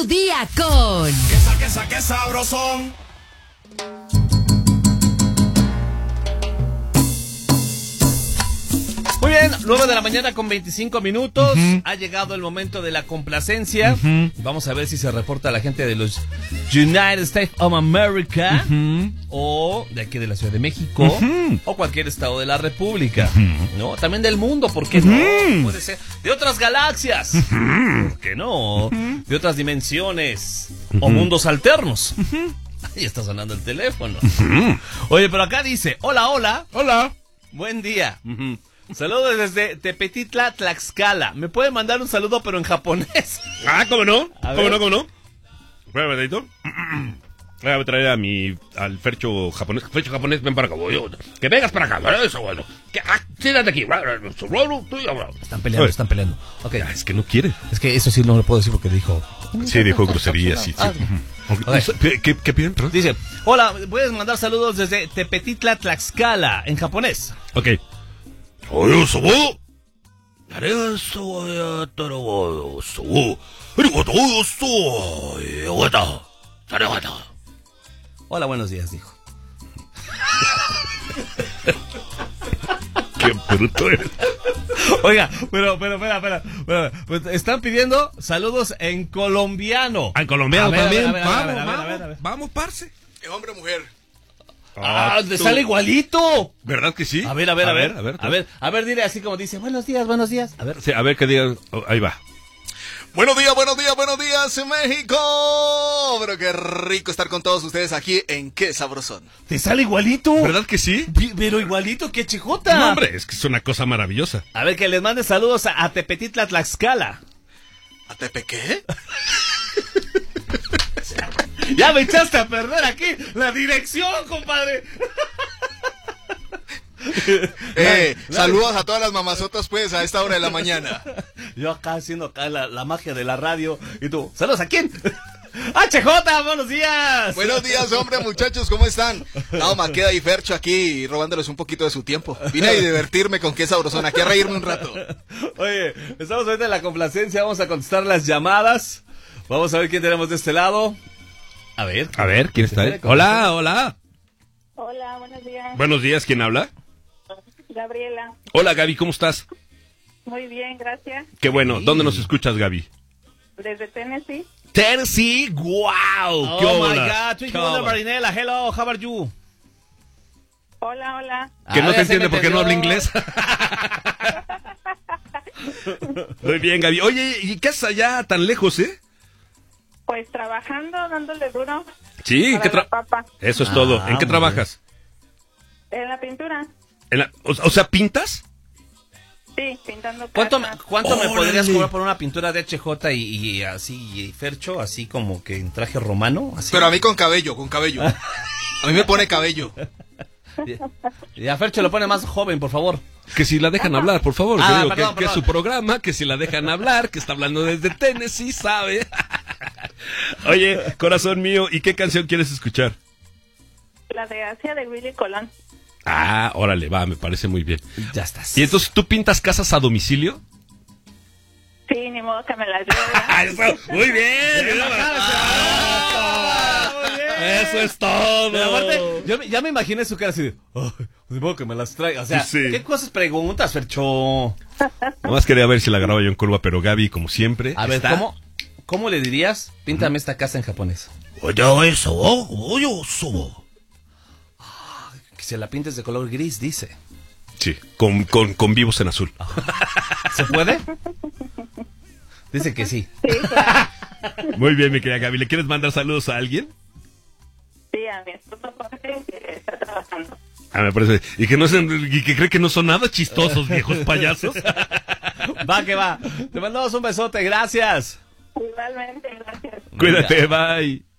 tu día con... ¡Qué sabrosón! Muy bien, 9 de la mañana con 25 minutos. Ha llegado el momento de la complacencia. Vamos a ver si se reporta la gente de los United States of America o de aquí de la Ciudad de México o cualquier estado de la República, ¿no? También del mundo, ¿por qué no? Puede ser de otras galaxias, ¿por qué no? De otras dimensiones o mundos alternos. Ahí está sonando el teléfono. Oye, pero acá dice, hola. Hola. Buen día. Saludos desde Tepetitla, Tlaxcala. ¿Me puede mandar un saludo pero en japonés? Ah, ¿cómo no? A ¿Cómo ver. no? ¿Cómo no? Espera un momentito. Voy a traer al Fercho japonés. Fercho japonés, ven para acá. Que vengas para acá. Eso, bueno. Siéntate aquí. Están peleando. Ok. Es que no quiere. Es que eso sí no lo puedo decir porque dijo... Sí, dijo groserías. Sí. Ok. ¿Qué piden? Perdón. Dice, hola, puedes mandar saludos desde Tepetitla, Tlaxcala, en japonés. Ok. Oye, sobo. Tarea sobo ya taro sobo. Arigato sobo. Yogata. Arigato. Hola, buenos días, dijo. Qué bruto eres. Oiga, pero, espera. Pues están pidiendo saludos en colombiano. En colombiano A ver, también. a ver. Vamos, parce. Hombre o mujer. Te sale igualito. ¿Verdad que sí? A ver, dile así como dice, buenos días. A ver. Sí, a ver que digan. Ahí va. Buenos días, México. Pero qué rico estar con todos ustedes aquí en Qué Sabrosón. Te sale igualito. ¿Verdad que sí? Pero igualito que Chijota. No, hombre, es que es una cosa maravillosa. A ver, que les mande saludos a Tepetitla, Tlaxcala. ¿A Tepe qué? Ya me echaste a perder aquí la dirección, compadre. Saludos a todas las mamazotas, pues, a esta hora de la mañana. Yo acá haciendo la magia de la radio. Y tú, ¿saludos a quién? HJ, buenos días. Buenos días, hombre, muchachos, ¿cómo están? No, Maqueda y Fercho aquí robándoles un poquito de su tiempo. Vine a divertirme con Qué Sabrosón, aquí a reírme un rato. Oye, estamos ahorita en la complacencia, vamos a contestar las llamadas. Vamos a ver quién tenemos de este lado. A ver, ¿quién está ahí? Hola. Hola, buenos días. Buenos días, ¿quién habla? Gabriela. Hola, Gaby, ¿cómo estás? Muy bien, gracias. Qué bueno. ¿Dónde nos escuchas, Gaby? Desde Tennessee. Tennessee, wow. Oh my God, Twitch Wonder Marinela, hello, how are you? Hola. Que no ya te se entiende me porque no habla entendió. inglés. Muy bien, Gaby. Oye, ¿y qué haces allá tan lejos, Pues trabajando, dándole duro. Sí, para la papa. Eso es todo. ¿En qué muy trabajas? En la pintura. O sea, ¿pintas? Sí, pintando ¿Cuánto casas. me Órale. podrías cobrar por una pintura de HJ y así, y Fercho, así como que en traje romano? Así. Pero a mí con cabello. A mí me pone cabello. Y a Fercho lo pone más joven, por favor. Que si la dejan hablar, por favor. Que digo, perdón. que es su programa, que si la dejan hablar, que está hablando desde Tennessee, ¿sabe? Oye, corazón mío, ¿y qué canción quieres escuchar? La de Asia de Willy Colón. Ah, órale, va, me parece muy bien. Ya estás. ¿Y entonces tú pintas casas a domicilio? Sí, ni modo que me la lleve. Eso, muy bien. Eso es todo. Pero aparte, ya me imaginé su cara así de, "Ay, de modo que me las traiga". O sea, Sí. ¿qué cosas preguntas, Fercho? Nomás quería ver si la grababa yo en curva, pero Gaby, como siempre. A ver, está. ¿cómo le dirías? Píntame esta casa en japonés. Que se la pintes de color gris, dice. Sí, con vivos en azul. ¿Se puede? Dice que sí. Muy bien, mi querida Gaby. ¿Le quieres mandar saludos a alguien? Sí, a mi esposo Jorge, que está trabajando. Ah, me parece. Y que cree que no son nada chistosos, viejos payasos. Va que va. Te mandamos un besote, gracias. Igualmente, gracias. Cuídate, bye.